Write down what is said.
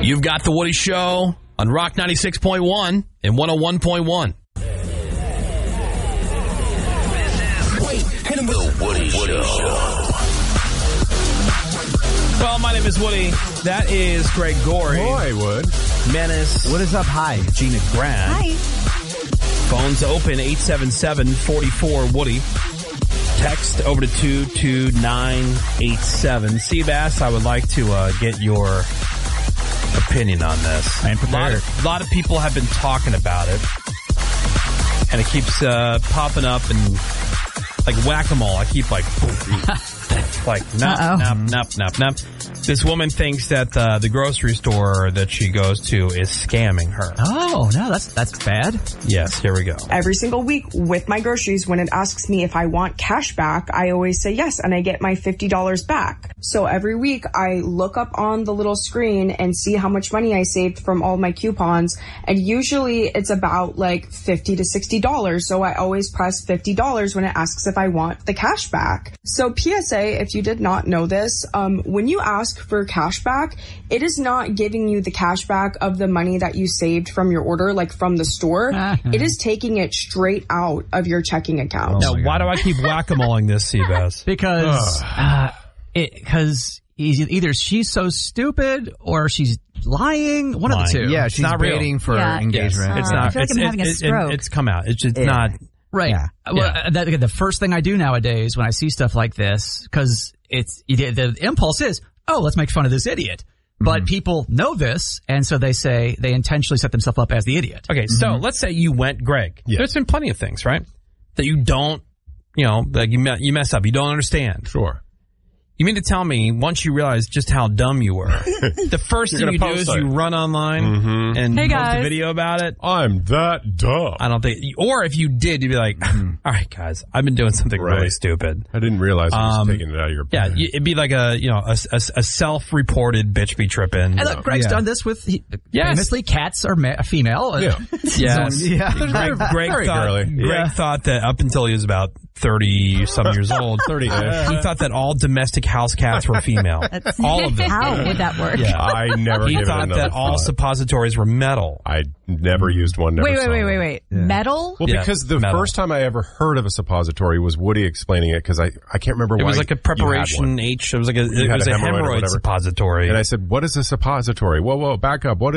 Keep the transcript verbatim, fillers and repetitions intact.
You've got The Woody Show on Rock ninety-six point one and one oh one point one. The Woody Show. Well, my name is Woody. That is Greg Gorey. Boy, Wood. Menace. What is up? Hi. Gina Grant. Hi. Phones open eight seven seven, four four, Woody. Text over to two two nine eight seven. Seabass, I would like to uh, get your opinion on this. I am prepared. A lot, of, a lot of people have been talking about it, and it keeps uh, popping up and like whack-a-mole. I keep like, like, nop, Uh-oh. nop, nop, nop, nop. This woman thinks that uh, the grocery store that she goes to is scamming her. Oh, no, that's that's bad. Yes, here we go. Every single week with my groceries, when it asks me if I want cash back, I always say yes, and I get my fifty dollars back. So every week I look up on the little screen and see how much money I saved from all my coupons, and usually it's about like fifty to sixty dollars. So I always press fifty dollars when it asks if I want the cash back. So P S A, if you did not know this, um, when you ask for cash back, it is not giving you the cash back of the money that you saved from your order, like from the store. It is taking it straight out of your checking account. Now, why do I keep whack-a-moling this, Seabass? Because uh, it, because either she's so stupid or she's lying. One Lying. of the two. Yeah, she's not real. waiting for Yeah. engagement. Yes. It's Uh, not. I feel like it's, I'm having a it- it- stroke. it's come out. It's just Yeah. not. Right. Yeah. Well, Yeah. uh, that, the first thing I do nowadays when I see stuff like this, because it's the, the impulse is, oh, let's make fun of this idiot. But Mm-hmm. people know this, and so they say they intentionally set themselves up as the idiot. Okay, so let's say you went, Greg. Yeah. There's been plenty of things, right, that you don't, you know, like you me- you mess up, you don't understand. Sure. You mean to tell me once you realize just how dumb you were, the first You're thing gonna you do post is it. you run online Mhm. and Hey, post a guys. video about it? I'm that dumb. I don't think, or if you did, you'd be like, all right, guys, I've been doing something really Right. stupid. I didn't realize I was Um, taking it out of your Yeah, bag. y- it'd be like a, you know, a, a, a self-reported bitch be tripping. And look, Greg's Yeah. done this with, he, Yes. famously, cats are ma- female. Yeah. Yes. Yeah. Greg, Greg, Very thought, girly. Greg Yeah. thought that up until he was about thirty-some years old, thirty-ish. he thought that all domestic house cats were female. All of them. How would that work? Yeah. I never He gave it thought another that all thought. suppositories were metal. I never used one. Never Wait, wait, saw wait, one. wait, wait. Metal? Well, Yeah, because the metal. first time I ever heard of a suppository was Woody explaining it, because I, I can't remember It why was like a you had preparation one. H. It was like a, You it had was a a hemorrhoid or hemorrhoid whatever. suppository. And I said, what is a suppository? Whoa, whoa, back up. What